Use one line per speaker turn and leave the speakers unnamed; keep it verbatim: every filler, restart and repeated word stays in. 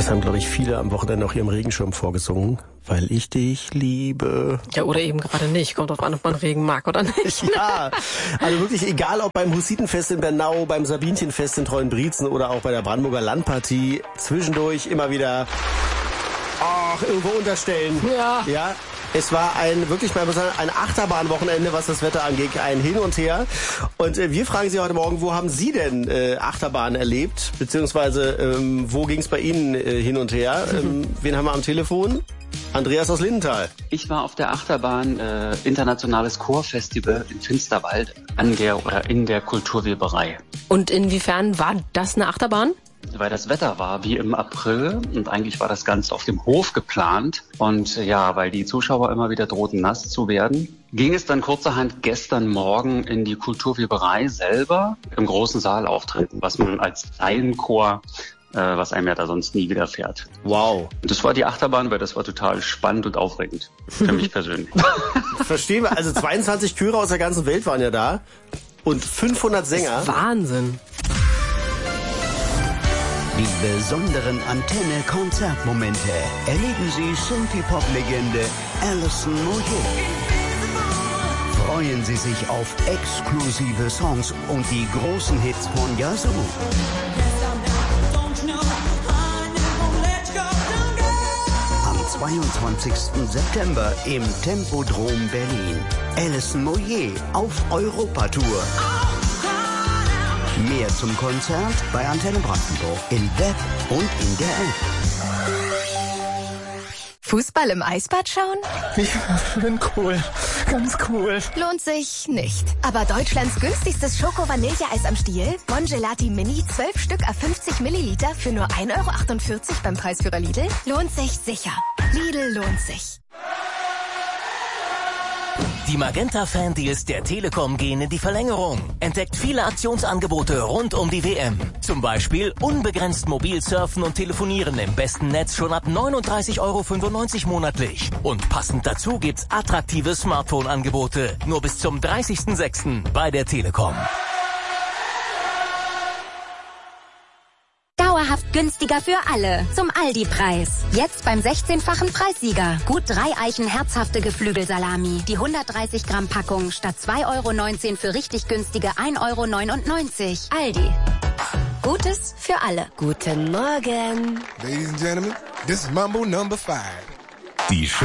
Das haben, glaube ich, viele am Wochenende auch hier im Regenschirm vorgesungen. Weil ich dich liebe.
Ja, oder eben gerade nicht. Kommt drauf an, ob man Regen mag oder nicht.
Ja, also wirklich egal, ob beim Hussitenfest in Bernau, beim Sabinchenfest in Treuenbrietzen oder auch bei der Brandenburger Landpartie. Zwischendurch immer wieder, ach, irgendwo unterstellen.
Ja.
Ja. Es war ein wirklich mal ein Achterbahnwochenende, was das Wetter angeht, ein Hin und Her. Und äh, wir fragen Sie heute Morgen, wo haben Sie denn äh, Achterbahn erlebt? Beziehungsweise ähm, wo ging es bei Ihnen äh, hin und her? Ähm, wen haben wir am Telefon? Andreas aus Lindenthal.
Ich war auf der Achterbahn äh, Internationales Chorfestival in Finsterwald an der oder in der Kulturweberei.
Und inwiefern war das eine Achterbahn?
Weil das Wetter war wie im April und eigentlich war das Ganze auf dem Hof geplant. Und ja, weil die Zuschauer immer wieder drohten, nass zu werden, ging es dann kurzerhand gestern Morgen in die Kulturweberei selber im großen Saal auftreten, was man als Laienchor, äh, was einem ja da sonst nie widerfährt.
Wow.
Und das war die Achterbahn, weil das war total spannend und aufregend für mich persönlich.
Verstehen wir, also zweiundzwanzig Chöre aus der ganzen Welt waren ja da und fünfhundert Sänger.
Das ist Wahnsinn.
Die besonderen Antenne-Konzertmomente erleben Sie Synthie-Pop-Legende Alison Moyet. Freuen Sie sich auf exklusive Songs und die großen Hits von Yazoo. Am zweiundzwanzigsten September im Tempodrom Berlin. Alison Moyet auf Europatour. Mehr zum Konzert bei Antenne Brandenburg im Web und in der App.
Fußball im Eisbad schauen?
Ja, schön cool. Ganz cool.
Lohnt sich nicht. Aber Deutschlands günstigstes Schoko-Vanilleeis am Stiel? Mongelati Mini, zwölf Stück à fünfzig Milliliter für nur ein Euro achtundvierzig beim Preisführer Lidl? Lohnt sich sicher. Lidl lohnt sich.
Die Magenta-Fan-Deals der Telekom gehen in die Verlängerung. Entdeckt viele Aktionsangebote rund um die W M. Zum Beispiel unbegrenzt mobil surfen und telefonieren im besten Netz schon ab neununddreißig Euro fünfundneunzig monatlich. Und passend dazu gibt's attraktive Smartphone-Angebote. Nur bis zum dreißigsten sechsten bei der Telekom.
Dauerhaft günstiger für alle. Zum Aldi-Preis. Jetzt beim sechzehnfachen Preissieger. Gut drei Eichen herzhafte Geflügelsalami. Die hundertdreißig Gramm Packung statt zwei Euro neunzehn für richtig günstige ein Euro neunundneunzig. Aldi. Gutes für alle.
Guten Morgen.
Ladies and gentlemen, this is Mambo number five.
Die